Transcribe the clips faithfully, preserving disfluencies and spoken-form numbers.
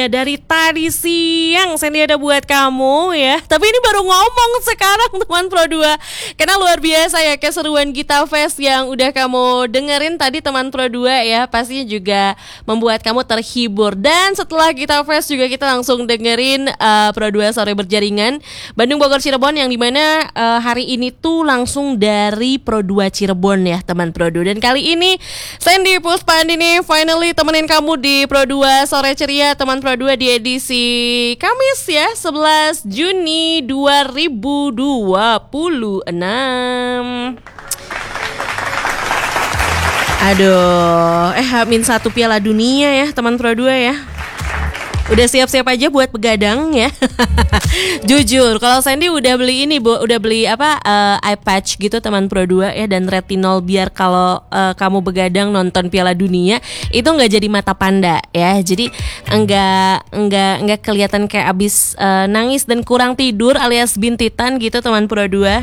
Dari tadi siang Sandy ada buat kamu ya. Tapi ini baru ngomong sekarang teman Pro dua. Karena luar biasa ya keseruan Gita Fest yang udah kamu dengerin tadi teman Pro dua ya. Pastinya juga membuat kamu terhibur. Dan setelah Gita Fest juga kita langsung dengerin uh, Pro dua Sore Berjaringan Bandung Bogor Cirebon, yang dimana uh, hari ini tuh langsung dari Pro dua Cirebon ya teman Pro dua. Dan kali ini Sandy Puspandini finally temenin kamu di Pro dua Sore Ceria teman Pro dua di edisi Kamis ya, sebelas Juni dua ribu dua puluh enam. Aduh, eh hamin satu Piala Dunia ya teman Pro dua ya. Udah siap-siap aja buat begadang ya. Jujur, kalau Sandy udah beli ini, Bu, udah beli apa uh, eye patch gitu teman Pro dua ya, dan retinol biar kalau uh, kamu begadang nonton Piala Dunia itu nggak jadi mata panda ya. Jadi enggak enggak enggak kelihatan kayak abis uh, nangis dan kurang tidur alias bintitan gitu teman Pro dua.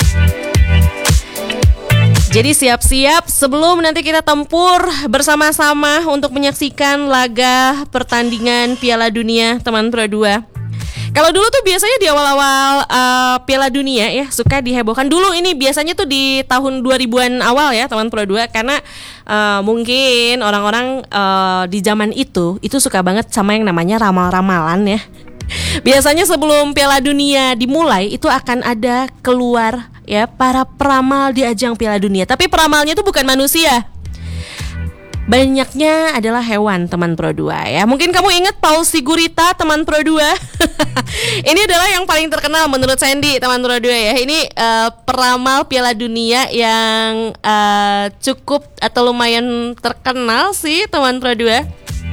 Jadi siap-siap sebelum nanti kita tempur bersama-sama untuk menyaksikan laga pertandingan Piala Dunia teman Pro dua. Kalau dulu tuh biasanya di awal-awal uh, Piala Dunia ya suka dihebohkan. Dulu ini biasanya tuh di tahun dua ribuan awal ya teman Pro dua, karena uh, mungkin orang-orang uh, di zaman itu itu suka banget sama yang namanya ramal-ramalan ya. Biasanya sebelum Piala Dunia dimulai itu akan ada keluar ya para peramal di ajang Piala Dunia. Tapi peramalnya itu bukan manusia. Banyaknya adalah hewan teman Pro dua ya. Mungkin kamu ingat Paul Sigurita teman Pro dua. Ini adalah yang paling terkenal menurut Sandy teman Pro dua ya. Ini uh, peramal Piala Dunia yang uh, cukup atau lumayan terkenal sih teman Pro dua.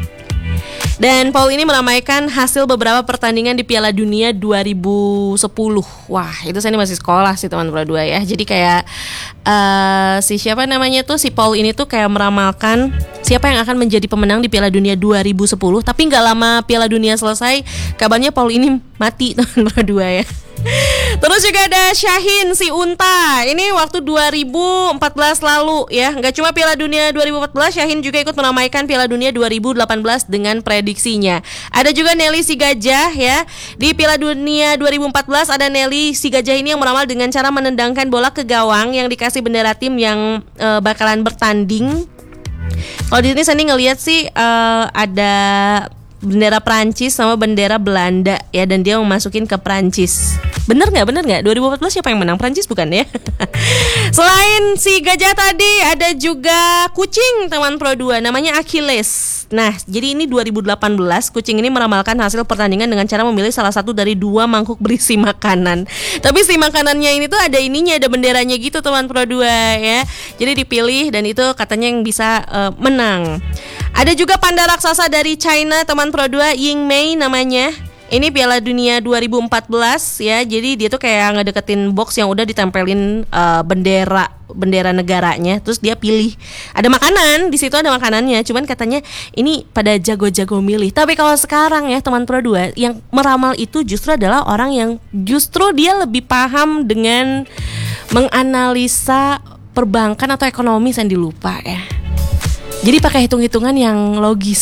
Dan Paul ini meramaikan hasil beberapa pertandingan di Piala Dunia dua ribu sepuluh. Wah, itu saya masih sekolah sih teman Pro dua ya. Jadi kayak uh, si siapa namanya tuh si Paul ini tuh kayak meramalkan siapa yang akan menjadi pemenang di Piala Dunia dua ribu sepuluh. Tapi gak lama Piala Dunia selesai, kabarnya Paul ini mati teman Pro dua ya. Terus juga ada Syahin si Unta. Ini waktu dua ribu empat belas lalu ya. Gak cuma Piala Dunia dua ribu empat belas, Syahin juga ikut meramaikan Piala Dunia dua ribu delapan belas dengan prediksinya. Ada juga Nelly si Gajah ya. Di Piala Dunia dua ribu empat belas ada Nelly si Gajah ini yang meramal dengan cara menendangkan bola ke gawang yang dikasih bendera tim yang uh, bakalan bertanding. Kalau di sini saya ngelihat sih uh, ada bendera Prancis sama bendera Belanda ya, dan dia memasukin ke Prancis. Bener nggak? Bener nggak? dua ribu empat belas siapa yang menang? Prancis bukan ya? Selain si gajah tadi ada juga kucing teman Pro dua, namanya Achilles. Nah, jadi ini dua ribu delapan belas kucing ini meramalkan hasil pertandingan dengan cara memilih salah satu dari dua mangkuk berisi makanan. Tapi si makanannya ini tuh ada ininya, ada benderanya gitu teman Pro dua ya. Jadi dipilih dan itu katanya yang bisa uh, menang. Ada juga panda raksasa dari China teman Pro dua, Ying Mei namanya. Ini Piala Dunia dua ribu empat belas ya. Jadi dia tuh kayak ngedeketin box yang udah ditempelin uh, bendera bendera negaranya. Terus dia pilih. Ada makanan, di situ ada makanannya. Cuman katanya ini pada jago-jago milih. Tapi kalau sekarang ya teman Pro dua, yang meramal itu justru adalah orang yang justru dia lebih paham dengan menganalisa perbankan atau ekonomi. Sandy lupa ya. Jadi pakai hitung-hitungan yang logis.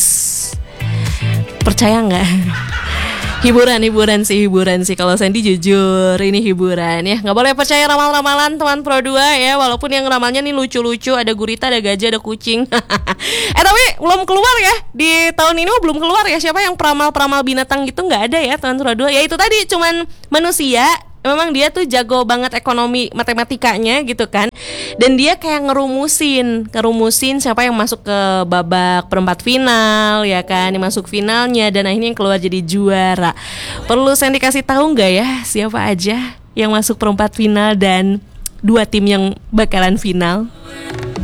Percaya nggak? Hiburan-hiburan sih, hiburan sih. Kalau Sandy jujur ini hiburan ya. Nggak boleh percaya ramal-ramalan teman Pro dua ya. Walaupun yang ramalnya nih lucu-lucu. Ada gurita, ada gajah, ada kucing. Eh tapi belum keluar ya. Di tahun ini belum keluar ya. Siapa yang peramal-peramal binatang gitu nggak ada ya teman Pro dua. Ya itu tadi cuman manusia. Memang dia tuh jago banget ekonomi matematikanya gitu kan. Dan dia kayak ngerumusin Ngerumusin siapa yang masuk ke babak perempat final ya kan, yang masuk finalnya, dan akhirnya yang keluar jadi juara. Perlu saya dikasih tahu gak ya siapa aja yang masuk perempat final dan dua tim yang bakalan final?